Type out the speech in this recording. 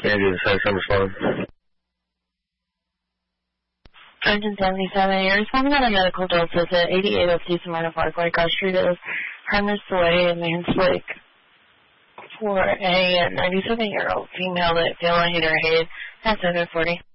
Andrew, the some respond. Engine 77, you're responding on a medical adult visit, 8802 Smyrna Parkway, Cross Street of Harness Way in Mans Lake, for a 97-year-old female that fell on her head at 7:40.